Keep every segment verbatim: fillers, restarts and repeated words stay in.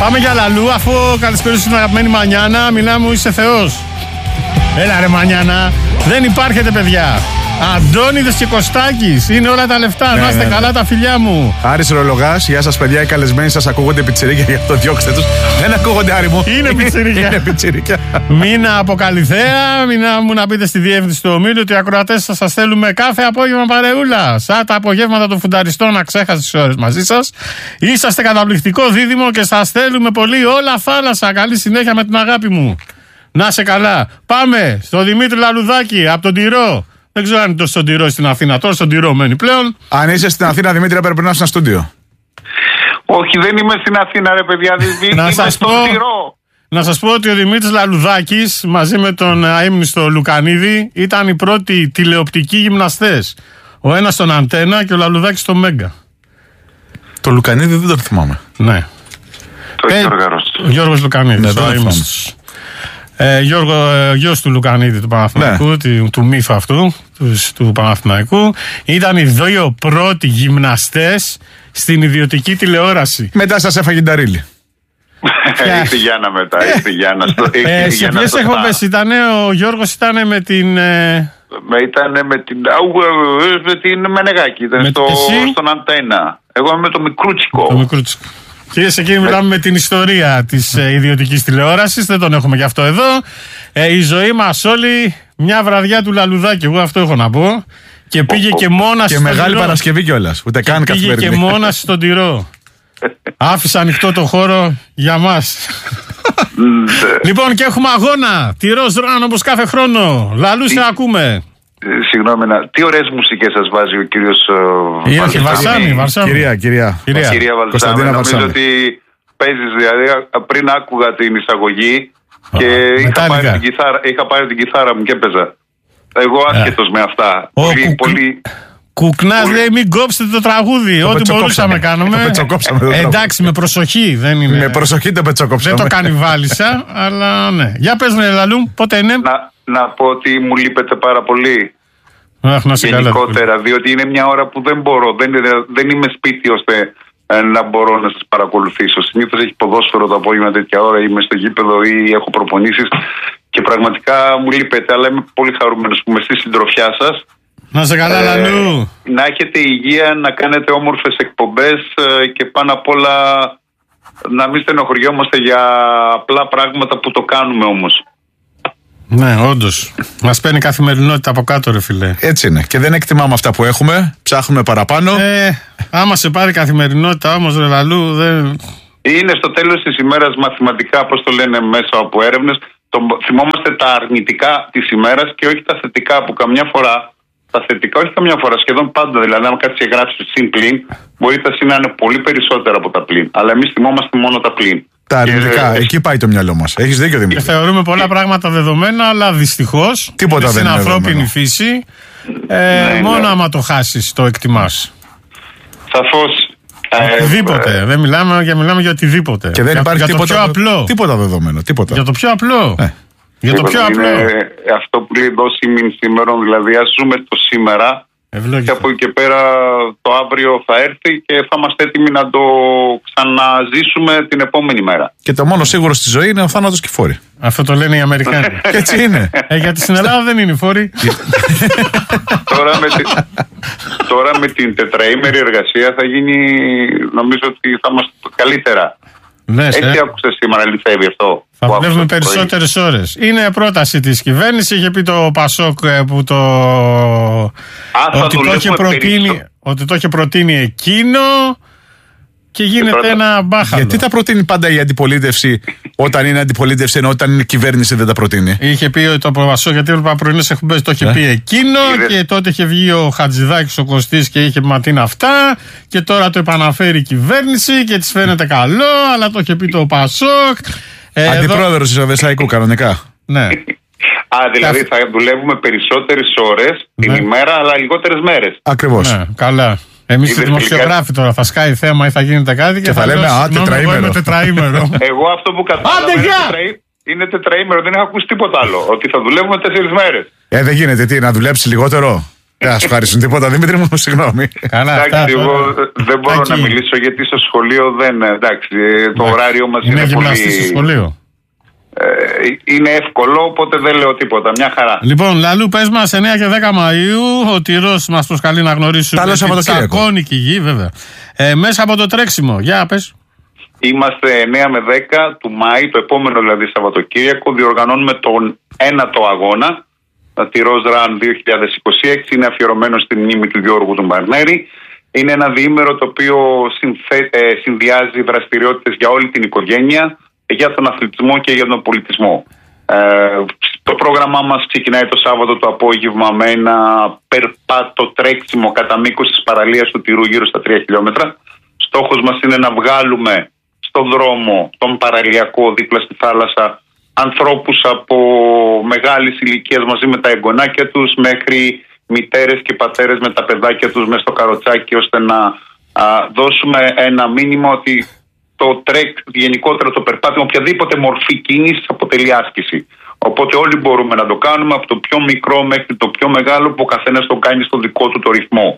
Πάμε για Λαλού, αφού καλησπέρα στην αγαπημένη Μανιάνα. Μιλά μου, είσαι Θεός. Έλα ρε Μανιάνα, δεν υπάρχετε παιδιά. Αντώνιδες και Κωστάκης, είναι όλα τα λεφτά. Ναι, να είστε ναι, καλά, ναι. Τα φιλιά μου. Άρης Ρολογάς, γεια σας παιδιά, οι καλεσμένοι σας ακούγονται πιτσιρίκια, γι' αυτό διώξτε τους. Δεν ακούγονται, Άρη μου. Είναι πιτσιρίκια. Είναι πιτσιρίκια. Μήνα από Καλυθέα, μήνα μου να πείτε στη διεύθυνση του ομίλου ότι οι ακροατές σας σας στέλνουμε κάθε απόγευμα παρεούλα. Σαν τα απογεύματα των φουνταριστών, αξέχαστες τις ώρες μαζί σας. Είσαστε καταπληκτικό δίδυμο και σας στέλνουμε πολύ όλα θάλασσα. Καλή συνέχεια με την αγάπη μου. Να σε καλά. Πάμε στο Δημήτρη Λαλουδάκη από τον Τυρό. Δεν ξέρω αν είναι τόσο στον Τυρό στην Αθήνα. Τώρα στον Τυρό μένει πλέον. Αν είσαι στην Αθήνα, Δημήτρη, πρέπει να είσαι στο στούντιο. Όχι, δεν είμαι στην Αθήνα, ρε παιδιά. Να σας πω, να σας πω ότι ο Δημήτρης Λαλουδάκης μαζί με τον αείμνηστο Λουκανίδη ήταν οι πρώτοι τηλεοπτικοί γυμναστές. Ο ένας στον Αντένα και ο Λαλουδάκης στον Μέγκα. Το Λουκανίδη δεν το θυμάμαι. Ναι. Το έχει οργανώσει. Ο Γιώργος Λουκανίδης, ο αείμνηστος. Ε, Γιώργο, ε, γιος του Λουκανίδη του Παναθηναϊκού, ναι. του, του μύθου αυτού, του, του Παναθηναϊκού. Ήταν οι δύο πρώτοι γυμναστές στην ιδιωτική τηλεόραση. Μετά σας έφαγε την Ταρίλη. Ήρθε η Γιάννα μετά, ήρθε η Γιάννα. Ε, σε ποιες εκπομπές ήτανε, ο Γιώργος ήτανε με την... Ε... Ήτανε με την... με την Μενεγάκη, ήταν στο, στον Αντένα. Εγώ είμαι με το Μικρούτσικο. Το Μικρούτσικο. Κυρίε και κύριοι, μιλάμε με την ιστορία της ε, ιδιωτικής τηλεόρασης. Δεν τον έχουμε γι' αυτό εδώ. Ε, η ζωή μας όλοι μια βραδιά του Λαλουδάκη. Εγώ αυτό έχω να πω. Και πήγε oh, oh. και μόνας και μεγάλη Τυρό. Παρασκευή κιόλας. Ούτε και καν πήγε και μόνας στον Τυρό. Άφησε ανοιχτό το χώρο για μας. Λοιπόν, και έχουμε αγώνα. Τυρός Ραν όπως κάθε χρόνο. Λαλού, σε ακούμε. Συγγνώμη, τι ωραίες μουσικές σας βάζει ο κύριος Βαρσάμι. Βαρσάμι. Κυρία, κυρία. Κυρία, κυρία Βαρσάμι. Νομίζω ότι παίζεις, δηλαδή πριν άκουγα την εισαγωγή και είχα πάρει, την κιθάρα, είχα πάρει την κιθάρα μου και έπαιζα. Εγώ άσχετος με αυτά. Ο πολύ, κουκ... πολύ... Κουκνάς λέει μην κόψετε το τραγούδι. Το ό,τι μπορούσαμε κάνουμε. ε, εντάξει, με προσοχή. Δεν είναι... Με προσοχή το πετσοκόψαμε. Δεν το κανιβάλισα, αλλά ναι. Για πες με Λαλού, πότε είναι. Να, να πω ότι μου λείπετε πάρα πολύ. Αχ, να σε γενικότερα, καλά, διότι είναι μια ώρα που δεν μπορώ. Δεν, δεν είμαι σπίτι ώστε ε, να μπορώ να σας παρακολουθήσω. Συνήθως έχει ποδόσφαιρο το απόγευμα τέτοια ώρα, είμαι στο γήπεδο ή έχω προπονήσεις και πραγματικά μου λείπετε, αλλά είμαι πολύ χαρούμενος που είμαι στη συντροφιά σας. Να σε καλά, ε, Λαλού. Να έχετε υγεία, να κάνετε όμορφες εκπομπές ε, και πάνω απ' όλα να μην στενοχωριόμαστε για απλά πράγματα που το κάνουμε όμως. Ναι, όντως. Μας παίρνει καθημερινότητα από κάτω, ρε φιλέ. Έτσι είναι. Και δεν εκτιμάμε αυτά που έχουμε. Ψάχνουμε παραπάνω. Ε, άμα σε πάρει καθημερινότητα όμως, ρε Λαλού, δεν. Είναι στο τέλος της ημέρας μαθηματικά, πώς το λένε μέσα από έρευνες. Το, θυμόμαστε τα αρνητικά της ημέρας και όχι τα θετικά που καμιά φορά. Τα θετικά, όχι καμιά φορά, σχεδόν πάντα. Δηλαδή, αν κάτσει και γράψει συν πλην, μπορεί τα συν να είναι πολύ περισσότερα από τα πλην. Αλλά εμείς θυμόμαστε μόνο τα πλην. Τα αρνητικά, και, εκεί πάει το μυαλό μας. Έχεις δίκιο, Δημήτρη. Και θεωρούμε πολλά πράγματα δεδομένα, αλλά δυστυχώς τίποτα δεν είναι στην ανθρώπινη δεδομένο. Φύση. Ε, ναι, μόνο ναι. άμα το χάσεις, το εκτιμάς. Σαφώς. Οτιδήποτε. Ε, δεν μιλάμε, για, μιλάμε για οτιδήποτε. Και δεν για, υπάρχει για τίποτα, το πιο απλό. Τίποτα δεδομένο. Τίποτα. Για το πιο απλό. Ε. Για το πιο απλό. Αυτό που λέει δώσει μην σήμερα, δηλαδή ας ζούμε το σήμερα. Ευλόγητα. Και από εκεί και πέρα το αύριο θα έρθει και θα είμαστε έτοιμοι να το ξαναζήσουμε την επόμενη μέρα. Και το μόνο σίγουρο στη ζωή είναι ο θάνατος και οι φόροι. Αυτό το λένε οι Αμερικάνοι. Έτσι είναι. Ε, γιατί στην Ελλάδα δεν είναι οι φόροι. τώρα, με την, τώρα με την τετραήμερη εργασία θα γίνει, νομίζω ότι θα είμαστε καλύτερα. Ναι, έτσι ε. άκουσες σήμερα, αληθεύει αυτό. Θα δουλεύουμε περισσότερες ώρες. Είναι πρόταση της κυβέρνησης. Είχε πει το Πασόκ που το. Α, ότι, το είχε προτείνει, ότι το είχε προτείνει εκείνο και γίνεται και ένα μπάχαλο. Γιατί τα προτείνει πάντα η αντιπολίτευση όταν είναι αντιπολίτευση, ενώ όταν είναι κυβέρνηση δεν τα προτείνει. Είχε πει ότι το Πασόκ, γιατί έβλεπα πρωινές εκπομπές, το είχε ε? πει εκείνο Είδε. Και τότε είχε βγει ο Χατζηδάκης ο Κωστής και είχε πει μα τι είναι αυτά. Και τώρα το επαναφέρει η κυβέρνηση και της φαίνεται καλό, αλλά το είχε πει το Πασόκ. Ε, Αντιπρόεδρος της Οδεσσαϊκού κανονικά. Ναι. Α, δηλαδή θα δουλεύουμε περισσότερες ώρες την ναι. ημέρα, αλλά λιγότερες μέρες. Ακριβώς. Ναι, καλά. Εμείς οι δημοσιογράφοι τώρα θα σκάει θέμα ή θα γίνεται κάτι και, και θα, θα λέμε α, τετραήμερο. τετραήμερο. Εγώ αυτό που κατάλαβα είναι, τετραή, είναι τετραήμερο, δεν έχω ακούσει τίποτα άλλο. Ότι θα δουλεύουμε τέσσερις μέρες. Ε, δεν γίνεται, τι, να δουλέψει λιγότερο. Δεν σου ευχαριστούν τίποτα, Δημήτρη μου, συγγνώμη. Καλά, εντάξει, εγώ δεν μπορώ να μιλήσω γιατί στο σχολείο δεν. Εντάξει, το ωράριο μας είναι, είναι πολύ. Στο σχολείο. Ε, είναι εύκολο, οπότε δεν λέω τίποτα. Μια χαρά. Λοιπόν, Λαλού, πες μας εννέα και δέκα Μαΐου, ο Τυρός μας προσκαλεί να γνωρίσουμε την τσακώνικη γη, βέβαια. Ε, μέσα από το τρέξιμο, για πες. Είμαστε εννέα με δέκα του Μάη, το επόμενο δηλαδή Σαββατοκύριακο, διοργανώνουμε τον ένατο αγώνα, Τυρός Run δύο χιλιάδες είκοσι έξι, είναι αφιερωμένο στη μνήμη του Γιώργου του Μπαρνέρη. Είναι ένα διήμερο το οποίο συνθέ, ε, συνδυάζει δραστηριότητες για όλη την οικογένεια, για τον αθλητισμό και για τον πολιτισμό. Ε, το πρόγραμμά μας ξεκινάει το Σάββατο το απόγευμα με ένα περπάτο τρέξιμο κατά μήκος της παραλίας του Τυρού γύρω στα τρία χιλιόμετρα. Στόχος μας είναι να βγάλουμε στον δρόμο, τον παραλιακό δίπλα στη θάλασσα, ανθρώπους από μεγάλης ηλικίας μαζί με τα εγγονάκια τους μέχρι μητέρες και πατέρες με τα παιδάκια τους μέσα στο καροτσάκι, ώστε να α, δώσουμε ένα μήνυμα ότι το τρεκ, γενικότερα το περπάτημα, οποιαδήποτε μορφή κίνησης αποτελεί άσκηση. Οπότε όλοι μπορούμε να το κάνουμε από το πιο μικρό μέχρι το πιο μεγάλο, που ο καθένας το κάνει στο δικό του το ρυθμό.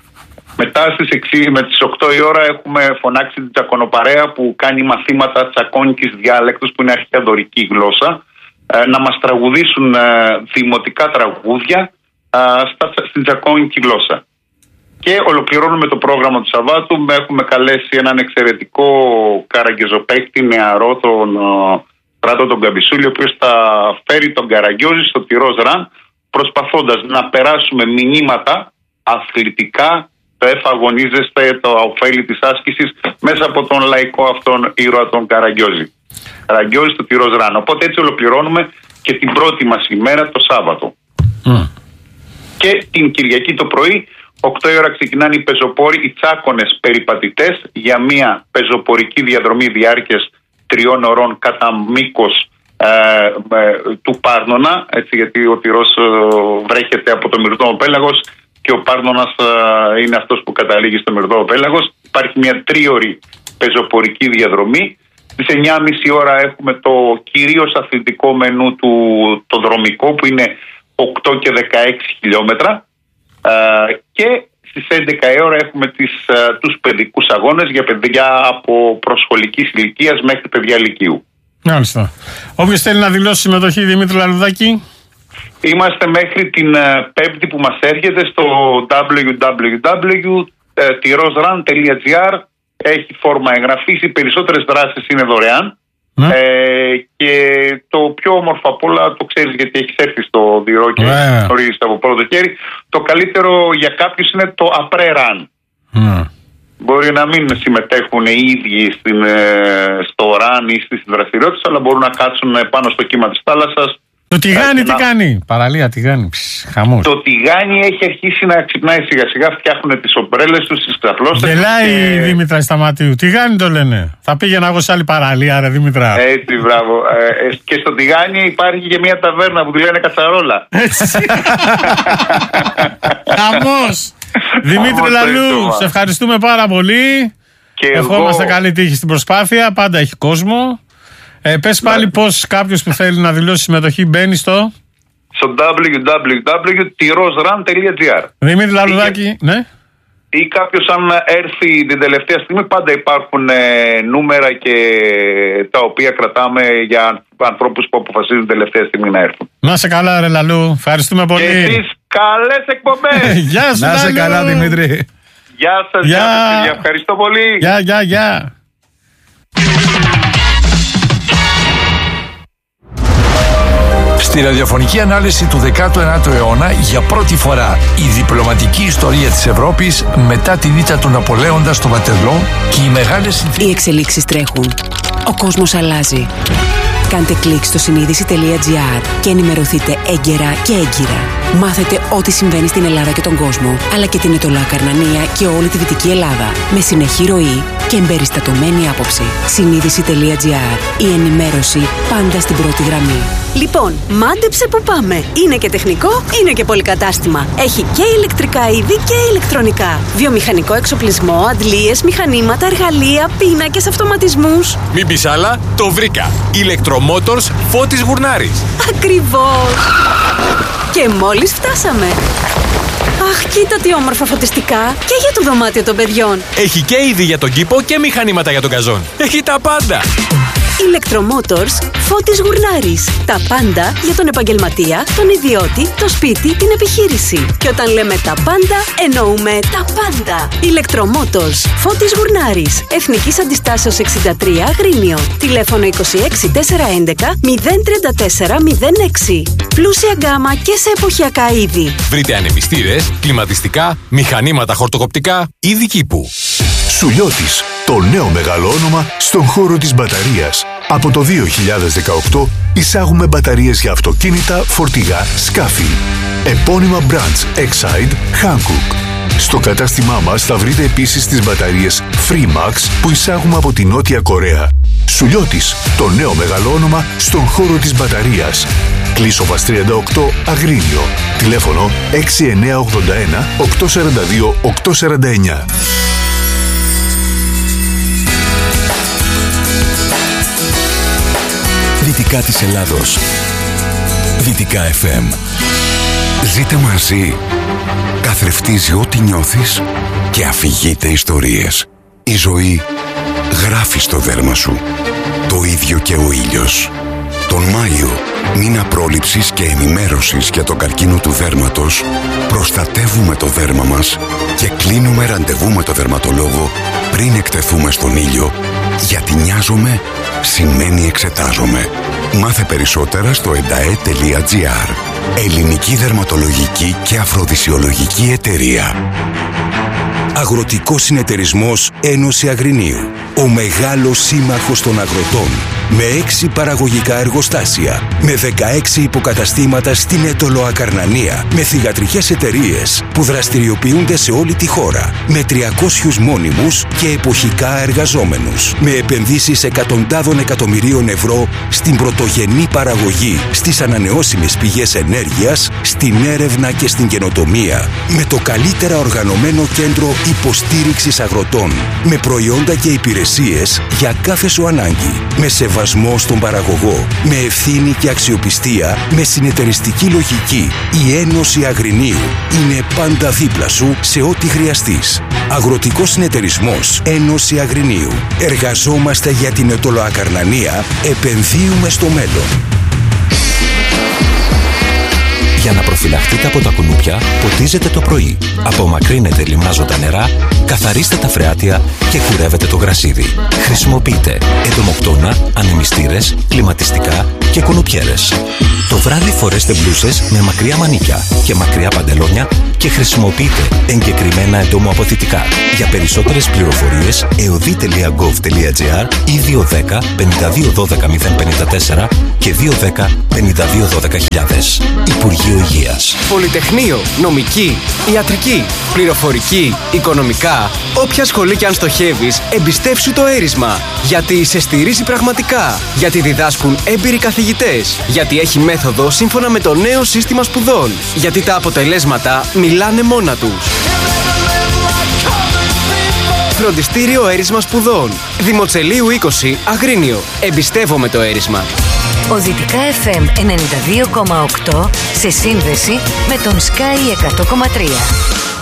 Μετά στις έξι, με τις οκτώ η ώρα έχουμε φωνάξει την τσακωνοπαρέα που κάνει μαθήματα τσακώνικης διάλεκτος, που είναι αρχαία δωρική γλώσσα, ε, να μας τραγουδήσουν ε, δημοτικά τραγούδια ε, στα, στην τσακώνικη γλώσσα. Και ολοκληρώνουμε το πρόγραμμα του Σαββάτου. Έχουμε καλέσει έναν εξαιρετικό καραγκεζοπαίκτη νεαρό, τον Στράτο τον Καμπισούλη, ο οποίος θα φέρει τον Καραγκιόζη στο Τυρός Run, προσπαθώντας να περάσουμε μηνύματα αθλητικά, το εφαγωνίζεστε, το ωφέλη της άσκησης, μέσα από τον λαϊκό αυτόν ήρωα τον Καραγκιόζη. Καραγκιόζη στο Τυρός Run. Οπότε έτσι ολοκληρώνουμε και την πρώτη μας ημέρα το Σάββατο. Mm. Και την Κυριακή το πρωί, οκτώ η ώρα ξεκινάνε οι πεζοπόροι, οι τσάκονες περιπατητές, για μια πεζοπορική διαδρομή διάρκειας τριών ωρών κατά μήκος ε, ε, του Πάρνονα, έτσι, γιατί ο Τυρός ε, βρέχεται από το Μυρδό Πέλαγος και ο Πάρνονας ε, είναι αυτός που καταλήγει στο Μυρδό Πέλαγος. Υπάρχει μια τρίωρη πεζοπορική διαδρομή. Στις εννιά και μισή ώρα έχουμε το κυρίως αθλητικό μενού του το δρομικό, που είναι οκτώ και δεκαέξι χιλιόμετρα. Uh, και στις έντεκα η ώρα έχουμε τις, uh, τους παιδικούς αγώνες για παιδιά από προσχολικής ηλικίας μέχρι παιδιά λυκείου. Μάλιστα. Όποιος θέλει να δηλώσει συμμετοχή, Δημήτρη Λαλουδάκη. Είμαστε μέχρι την uh, Πέμπτη που μας έρχεται στο double-u double-u double-u τελεία tyrosrun τελεία gr. Έχει φόρμα εγγραφής, οι περισσότερες δράσεις είναι δωρεάν. Ναι. Ε, και το πιο όμορφο απ' όλα, το ξέρεις γιατί έχεις έρθει στο Τυρό και γνωρίζεις από πρώτο χέρι, το καλύτερο για κάποιους είναι το après run. Ναι. Μπορεί να μην συμμετέχουν οι ίδιοι στην, στο run ή στις δραστηριότητες, αλλά μπορούν να κάτσουν πάνω στο κύμα της θάλασσας. Το τηγάνι ε, τι να... κάνει, παραλία τηγάνι, χαμός. Το τηγάνι έχει αρχίσει να ξυπνάει σιγά σιγά, φτιάχνουν τις ομπρέλες τους, τις ξαπλώστες. Γελάει και... η Δήμητρα Σταματίου, τηγάνι το λένε. Θα πήγαινα εγώ σε άλλη παραλία, ρε Δήμητρα. Έτσι, μπράβο. Ε, και στο τηγάνι υπάρχει και μια ταβέρνα που τη λένε Κατσαρόλα. Χαμός. Δημήτρη Λαλού, σε ευχαριστούμε πάρα πολύ. Και ευχόμαστε εγώ... καλή τύχη στην προσπάθεια, πάντα έχει κόσμο. Ε, πες πάλι, ναι, πως κάποιος που θέλει να δηλώσει συμμετοχή μπαίνει στο στο double-u double-u double-u τελεία tyrosrun τελεία gr. Δημήτρη Λαλουδάκη, ναι. Ή κάποιος αν έρθει την τελευταία στιγμή, πάντα υπάρχουν ε, νούμερα και τα οποία κρατάμε για ανθρώπους που αποφασίζουν την τελευταία στιγμή να έρθουν. Να σε καλά, ρε Λαλού, ευχαριστούμε πολύ. Και εσείς καλές εκπομπές. Γεια σου, να σε καλά, Δημήτρη. Γεια σας, γεια σας, ευχαριστώ πολύ. Γεια, γεια, γεια. Στη ραδιοφωνική ανάλυση του δέκατου ένατου αιώνα, για πρώτη φορά η διπλωματική ιστορία της Ευρώπης μετά την ήττα του Ναπολέοντα στο Βατερλό και οι μεγάλες συνθήκες. Οι εξελίξεις τρέχουν. Ο κόσμος αλλάζει. Κάντε κλικ στο συνείδηση τελεία gr και ενημερωθείτε έγκαιρα και έγκυρα. Μάθετε ό,τι συμβαίνει στην Ελλάδα και τον κόσμο, αλλά και την Ετωλά Καρνανία και όλη τη Δυτική Ελλάδα, με συνεχή ροή και εμπεριστατωμένη άποψη. συνείδηση τελεία gr. Η ενημέρωση πάντα στην πρώτη γραμμή. Λοιπόν, μάντεψε που πάμε. Είναι και τεχνικό, είναι και πολυκατάστημα. Έχει και ηλεκτρικά είδη και ηλεκτρονικά. Βιομηχανικό εξοπλισμό, αντλίες, μηχανήματα, εργαλεία, πίνακες, αυτοματισμούς. Μην πεις άλλα, το βρήκα. Ηλεκτρομότορς Φώτης Γουρνάρης. Ακριβώς. Και μόλις φτάσαμε. Αχ, κοίτα τι όμορφα φωτιστικά. Και για το δωμάτιο των παιδιών. Έχει και είδη για τον κήπο και μηχανήματα για τον καζόν. Έχει τα πάντα. Electromotors Φώτης Γουρνάρης. Τα πάντα για τον επαγγελματία, τον ιδιώτη, το σπίτι, την επιχείρηση. Και όταν λέμε τα πάντα, εννοούμε τα πάντα. Electromotors Φώτης Γουρνάρης. Εθνικής Αντιστάσεως εξήντα τρία Αγρίνιο. Τηλέφωνο είκοσι έξι τετρακόσια έντεκα μηδέν τριάντα τέσσερα μηδέν έξι. Πλούσια γκάμα και σε εποχιακά είδη. Βρείτε ανεμιστήρες, κλιματιστικά, μηχανήματα χορτοκοπτικά, είδη κήπου. Σουλιώτης, το νέο μεγάλο όνομα στον χώρο της μπαταρίας. Από το δύο χιλιάδες δεκαοκτώ εισάγουμε μπαταρίες για αυτοκίνητα, φορτηγά, σκάφη. Επώνυμα brands Exide, Hankook. Στο κατάστημά μας θα βρείτε επίσης τις μπαταρίες Freemax που εισάγουμε από τη Νότια Κορέα. Σουλιώτης, το νέο μεγάλο όνομα στον χώρο της μπαταρίας. Κλείσοβας τριάντα οκτώ Αγρίνιο. Τηλέφωνο έξι εννιά ογδόντα ένα οκτακόσια σαράντα δύο οκτακόσια σαράντα εννιά. Δυτικά της Ελλάδος. Δυτικά εφ εμ. Ζείτε μαζί. Καθρεφτίζει ό,τι νιώθεις και αφηγείται ιστορίες. Η ζωή γράφει στο δέρμα σου. Το ίδιο και ο ήλιος. Τον Μάιο, μήνα πρόληψης και ενημέρωσης για τον καρκίνο του δέρματος, προστατεύουμε το δέρμα μας και κλείνουμε ραντεβού με το δερματολόγο πριν εκτεθούμε στον ήλιο, γιατί νοιάζομαι σημαίνει εξετάζομαι. Μάθε περισσότερα στο ενταέ τελεία τζι άρ. Ελληνική Δερματολογική και Αφροδισιολογική Εταιρεία. Αγροτικός Συνεταιρισμός Ένωση Αγρινίου. Ο μεγάλος σύμμαχος των αγροτών. Με έξι παραγωγικά εργοστάσια. Με δεκαέξι υποκαταστήματα στην Αιτωλοακαρνανία. Με θυγατρικές εταιρείες που δραστηριοποιούνται σε όλη τη χώρα. Με τριακόσιους μόνιμους και εποχικά εργαζόμενους. Με επενδύσεις εκατοντάδων εκατομμυρίων ευρώ στην πρωτογενή παραγωγή, στις ανανεώσιμες πηγές ενέργειας, στην έρευνα και στην καινοτομία. Με το καλύτερα οργανωμένο κέντρο υποστήριξης αγροτών. Με προϊόντα και υπηρεσίες για κάθε σου ανάγκη. Με σεβασμό στον παραγωγό. Με ευθύνη και αξιοπιστία. Με συνεταιριστική λογική. Η Ένωση Αγρινίου είναι πάντα δίπλα σου σε ό,τι χρειαστείς. Αγροτικός Συνεταιρισμός Ένωση Αγρινίου. Εργαζόμαστε για την Αιτωλοακαρνανία. Επενδύουμε στο μέλλον. Για να προφυλαχτείτε από τα κουνούπια, ποτίζετε το πρωί. Απομακρύνετε λιμνάζοντα νερά, καθαρίστε τα φρεάτια και κουρεύετε το γρασίδι. Χρησιμοποιείτε εντομοκτώνα, ανεμιστήρες, κλιματιστικά και κουνουπιέρες. Το βράδυ φορέστε μπλούσες με μακριά μανίκια και μακριά παντελόνια και χρησιμοποιείτε εγκεκριμένα εντομοαποθητικά. Για περισσότερες πληροφορίες, εωδή τελεία γκοβ τελεία τζι άρ ή δύο ένα μηδέν πέντε δύο ένα δύο μηδέν πέντε τέσσερα και δύο ένα μηδέν πέντε δύο ένα δύο χιλιάδες. Υπουργείο Υγείας. Πολυτεχνείο, νομική, ιατρική, πληροφορική, οικονομικά. Όποια σχολή κι αν στοχεύεις, εμπιστεύσου το έρισμα. Γιατί σε στηρίζει πραγματικά. Γιατί διδάσκουν έμπειροι καθηγητές. Γιατί έχει μέθοδο σύμφωνα με το νέο σύστημα σπουδών. Γιατί τα αποτελέσματα μιλάνε μόνα τους. Φροντιστήριο Έρισμα Σπουδών. Δημοτσελείου είκοσι, Αγρίνιο. Εμπιστεύομαι το έρισμα. Ο Δυτικά εφ εμ ενενήντα δύο κόμμα οκτώ σε σύνδεση με τον Sky εκατό κόμμα τρία.